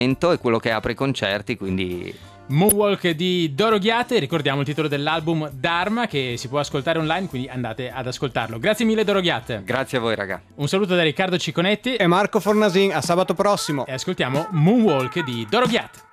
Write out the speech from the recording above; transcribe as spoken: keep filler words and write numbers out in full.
è quello che apre i concerti, quindi... Moonwalk di Doro Ghiate, ricordiamo il titolo dell'album Dharma che si può ascoltare online, quindi andate ad ascoltarlo. Grazie mille Doro Ghiate. Grazie a voi raga. Un saluto da Riccardo Ciconetti e Marco Fornasin, a sabato prossimo. E ascoltiamo Moonwalk di Doro Ghiate.